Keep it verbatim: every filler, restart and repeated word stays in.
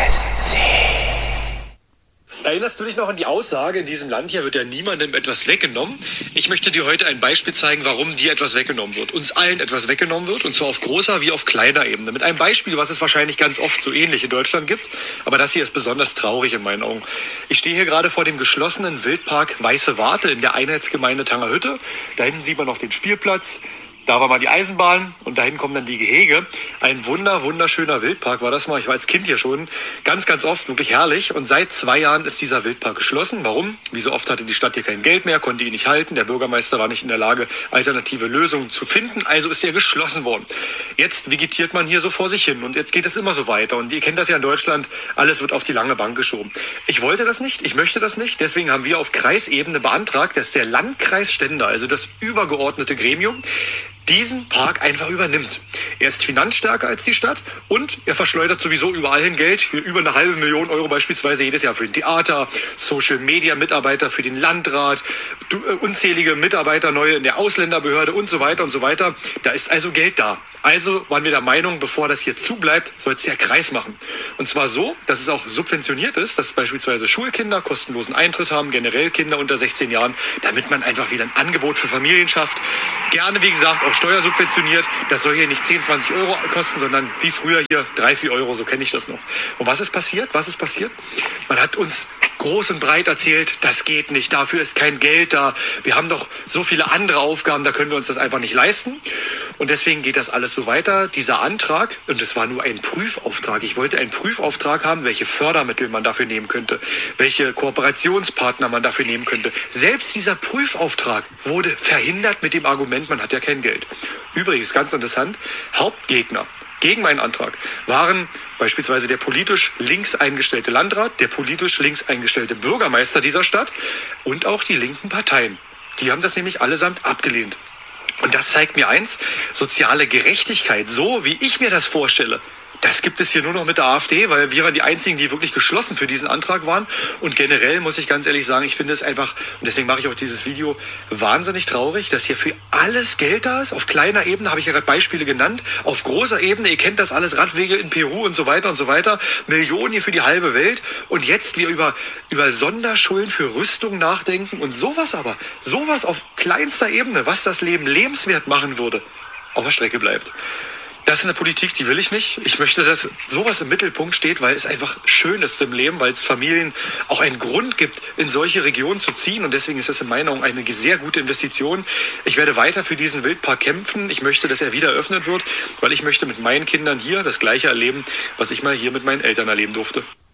S C. Erinnerst du dich noch an die Aussage, in diesem Land hier wird ja niemandem etwas weggenommen? Ich möchte dir heute ein Beispiel zeigen, warum dir etwas weggenommen wird. Uns allen etwas weggenommen wird, und zwar auf großer wie auf kleiner Ebene. Mit einem Beispiel, was es wahrscheinlich ganz oft so ähnlich in Deutschland gibt. Aber das hier ist besonders traurig in meinen Augen. Ich stehe hier gerade vor dem geschlossenen Wildpark Weiße Warte in der Einheitsgemeinde Tangerhütte. Da hinten sieht man noch den Spielplatz. Da war mal die Eisenbahn und dahin kommen dann die Gehege. Ein wunder, wunderschöner Wildpark war das mal. Ich war als Kind hier schon ganz, ganz oft, wirklich herrlich. Und seit zwei Jahren ist dieser Wildpark geschlossen. Warum? Wie so oft hatte die Stadt hier kein Geld mehr, konnte ihn nicht halten. Der Bürgermeister war nicht in der Lage, alternative Lösungen zu finden. Also ist er geschlossen worden. Jetzt vegetiert man hier so vor sich hin und jetzt geht es immer so weiter. Und ihr kennt das ja in Deutschland, alles wird auf die lange Bank geschoben. Ich wollte das nicht, ich möchte das nicht. Deswegen haben wir auf Kreisebene beantragt, dass der Landkreis Stendal, also das übergeordnete Gremium, diesen Park einfach übernimmt. Er ist finanzstärker als die Stadt und er verschleudert sowieso überall hin Geld, für über eine halbe Million Euro beispielsweise jedes Jahr für ein Theater, Social-Media-Mitarbeiter für den Landrat, unzählige Mitarbeiter neue in der Ausländerbehörde und so weiter und so weiter. Da ist also Geld da. Also waren wir der Meinung, bevor das hier zubleibt, soll es der Kreis machen. Und zwar so, dass es auch subventioniert ist, dass beispielsweise Schulkinder kostenlosen Eintritt haben, generell Kinder unter sechzehn Jahren, damit man einfach wieder ein Angebot für Familien schafft. Gerne, wie gesagt, auch steuersubventioniert. Das soll hier nicht zehn, zwanzig Euro kosten, sondern wie früher hier drei, vier Euro, so kenne ich das noch. Und was ist passiert? Was ist passiert? Man hat uns groß und breit erzählt, das geht nicht, dafür ist kein Geld da. Wir haben doch so viele andere Aufgaben, da können wir uns das einfach nicht leisten. Und deswegen geht das alles so weiter. Dieser Antrag, und es war nur ein Prüfauftrag, ich wollte einen Prüfauftrag haben, welche Fördermittel man dafür nehmen könnte, welche Kooperationspartner man dafür nehmen könnte. Selbst dieser Prüfauftrag wurde verhindert mit dem Argument, man hat ja kein Geld. Übrigens, ganz interessant, Hauptgegner gegen meinen Antrag waren beispielsweise der politisch links eingestellte Landrat, der politisch links eingestellte Bürgermeister dieser Stadt und auch die linken Parteien. Die haben das nämlich allesamt abgelehnt. Und das zeigt mir eins, soziale Gerechtigkeit, so wie ich mir das vorstelle, das gibt es hier nur noch mit der AfD, weil wir waren die einzigen, die wirklich geschlossen für diesen Antrag waren. Und generell muss ich ganz ehrlich sagen, ich finde es einfach, und deswegen mache ich auch dieses Video, wahnsinnig traurig, dass hier für alles Geld da ist. Auf kleiner Ebene habe ich ja gerade Beispiele genannt. Auf großer Ebene, ihr kennt das alles, Radwege in Peru und so weiter und so weiter. Millionen hier für die halbe Welt. Und jetzt wir über, über Sonderschulden für Rüstung nachdenken und sowas aber, sowas auf kleinster Ebene, was das Leben lebenswert machen würde, auf der Strecke bleibt. Das ist eine Politik, die will ich nicht. Ich möchte, dass sowas im Mittelpunkt steht, weil es einfach schön ist im Leben, weil es Familien auch einen Grund gibt, in solche Regionen zu ziehen. Und deswegen ist das in meiner Meinung eine sehr gute Investition. Ich werde weiter für diesen Wildpark kämpfen. Ich möchte, dass er wieder eröffnet wird, weil ich möchte mit meinen Kindern hier das Gleiche erleben, was ich mal hier mit meinen Eltern erleben durfte.